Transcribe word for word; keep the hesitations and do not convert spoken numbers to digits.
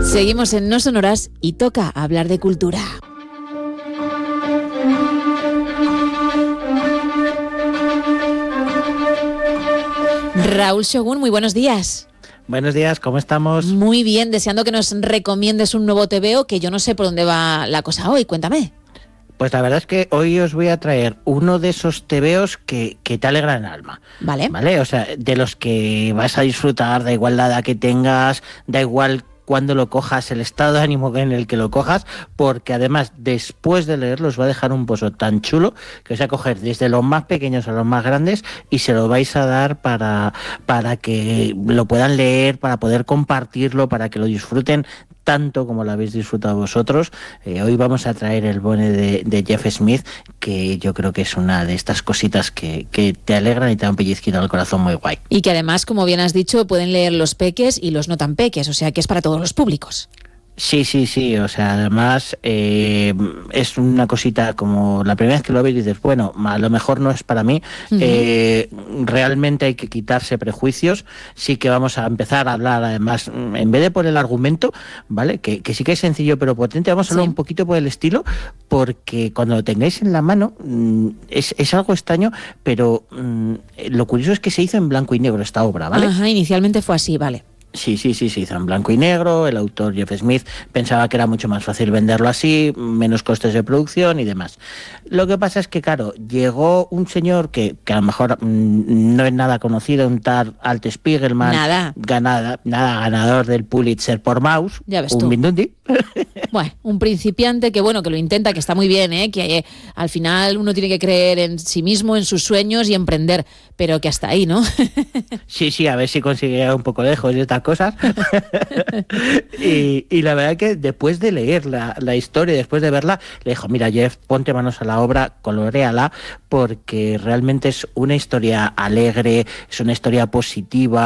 Seguimos en No Sonoras y toca hablar de cultura. Raúl Shogun, muy buenos días. Buenos días, ¿cómo estamos? Muy bien, deseando que nos recomiendes un nuevo tebeo, que yo no sé por dónde va la cosa hoy, cuéntame. Pues la verdad es que hoy os voy a traer uno de esos tebeos que, que te alegran el alma. Vale. Vale, o sea, de los que vas a disfrutar, da igual la edad que tengas, da igual cuando lo cojas, el estado de ánimo en el que lo cojas, porque además después de leerlo os va a dejar un pozo tan chulo que os va a coger desde los más pequeños a los más grandes y se lo vais a dar para, para que lo puedan leer, para poder compartirlo, para que lo disfruten tanto como lo habéis disfrutado vosotros. Eh, hoy vamos a traer el bone de, de Jeff Smith, que yo creo que es una de estas cositas que, que te alegran y te dan un pellizquito al corazón muy guay. Y que además, como bien has dicho, pueden leer los peques y los no tan peques, o sea que es para todos los públicos. Sí, sí, sí, o sea, además eh, es una cosita como la primera vez que lo ves dices, bueno, a lo mejor no es para mí, uh-huh. eh, realmente hay que quitarse prejuicios, sí que vamos a empezar a hablar además, en vez de por el argumento, ¿vale? Que, que sí que es sencillo pero potente, vamos a hablar sí. un poquito por el estilo, porque cuando lo tengáis en la mano es, es algo extraño, pero lo curioso es que se hizo en blanco y negro esta obra, ¿vale? Ajá, inicialmente fue así, vale. Sí, sí, sí, se hizo en blanco y negro, el autor Jeff Smith pensaba que era mucho más fácil venderlo así, menos costes de producción y demás. Lo que pasa es que, claro, llegó un señor que, que a lo mejor mmm, no es nada conocido, un tal Alt Spiegelman, nada. Ganada, nada, ganador del Pulitzer por Maus, ya ves un tú. Mindundi. Bueno, un principiante que bueno, que lo intenta, que está muy bien, ¿eh? Que eh, al final uno tiene que creer en sí mismo, en sus sueños y emprender, pero que hasta ahí, ¿no? Sí, sí, a ver si consigue un poco lejos de estas cosas. y, y la verdad que después de leer la, la historia, después de verla, le dijo, mira Jeff, ponte manos a la obra, coloréala, porque realmente es una historia alegre, es una historia positiva,